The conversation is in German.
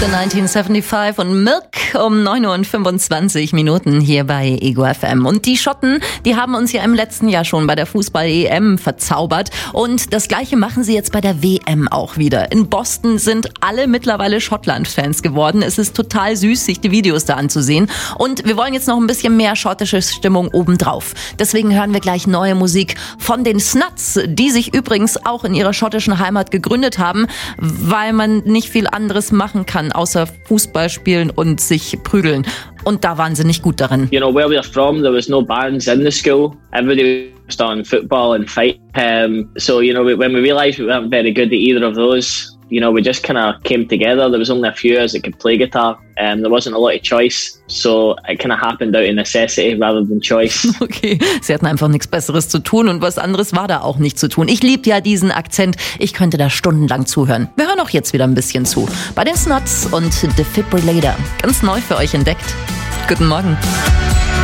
The 1975 und Milk um 9:25 hier bei Ego FM. Und die Schotten, die haben uns ja im letzten Jahr schon bei der Fußball-EM verzaubert. Und das Gleiche machen sie jetzt bei der WM auch wieder. In Boston sind alle mittlerweile Schottland-Fans geworden. Es ist total süß, sich die Videos da anzusehen. Und wir wollen jetzt noch ein bisschen mehr schottische Stimmung obendrauf. Deswegen hören wir gleich neue Musik von den Snuts, die sich übrigens auch in ihrer schottischen Heimat gegründet haben, weil man nicht viel anderes machen kann, außer Fußball spielen und sich prügeln. Und da waren sie nicht gut darin. You know, where we're from, there was no bands in the school. Everybody was on football and fight. So, you know, when we realised we weren't very good at either of those, you know, we just kind of came together. There was only a few of us that could play guitar. There wasn't a lot of choice. So it kind of happened out of necessity rather than choice. Okay, sie hatten einfach nichts Besseres zu tun und was anderes war da auch nicht zu tun. Ich liebe ja diesen Akzent. Ich könnte da stundenlang zuhören. Wir hören auch jetzt wieder ein bisschen zu. Bei den Snuts und Defibrillator. Ganz neu für euch entdeckt. Guten Morgen.